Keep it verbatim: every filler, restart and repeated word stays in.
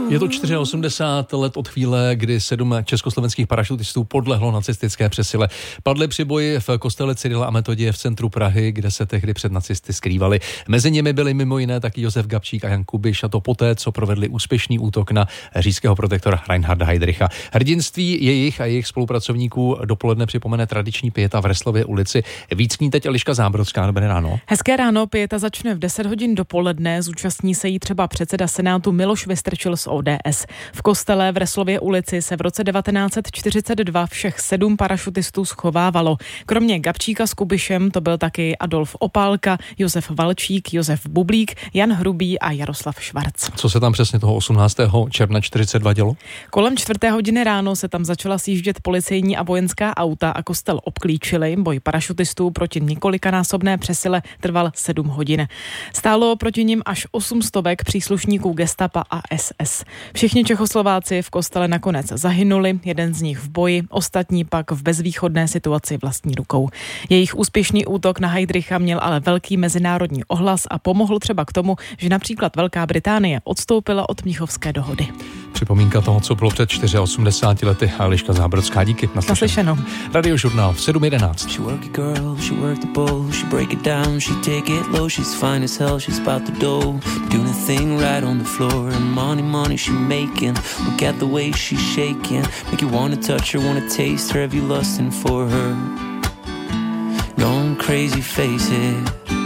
Je to osmdesát čtyři let od chvíle, kdy sedm československých parašutistů podlehlo nacistické přesile. Padli při boji v kostele Cyrila a Metoděje v centru Prahy, kde se tehdy před nacisty skrývali. Mezi nimi byli mimo jiné taky Josef Gabčík a Jan Kubiš, a to poté, co provedli úspěšný útok na říšského protektora Reinharda Heydricha. Hrdinství jejich a jejich spolupracovníků dopoledne připomene tradiční pieta v Reslově ulici. Víc k ní teď Eliška Zábrodská. Dobré ráno. Hezké ráno, pieta začne v deset hodin dopoledne, zúčastní se jí třeba předseda Senátu Miloš Vystrčil z O D S. V kostele v Reslově ulici se v roce devatenáct set čtyřicet dva všech sedm parašutistů schovávalo. Kromě Gabčíka s Kubišem to byl taky Adolf Opálka, Josef Valčík, Josef Bublík, Jan Hrubý a Jaroslav Švarc. Co se tam přesně toho osmnáctého června čtyřicet dva dělo? Kolem čtvrté hodiny ráno se tam začala sjíždět policejní a vojenská auta a kostel obklíčili. Boj parašutistů proti několikanásobné přesile trval sedm hodin. Stálo proti nim až osm stovek příslušníků gestapa a S S. Všichni Čechoslováci v kostele nakonec zahynuli, jeden z nich v boji, ostatní pak v bezvýchodné situaci vlastní rukou. Jejich úspěšný útok na Heydricha měl ale velký mezinárodní ohlas a pomohl třeba k tomu, že například Velká Británie odstoupila od Mnichovské dohody. Připomínka toho, co bylo před osmdesáti čtyřmi lety. Eliška Zábrodská, díky. Naslyšenou. Radiožurnál v sedm jedenáct. She work it girl, she work the bowl, she break it down, she take it low, she's fine as hell, she's about the dough, doing a thing right on the floor, and money, money she making, look at the way she's shaking, make you wanna touch her, wanna taste her, have you lusting for her, going crazy, face it.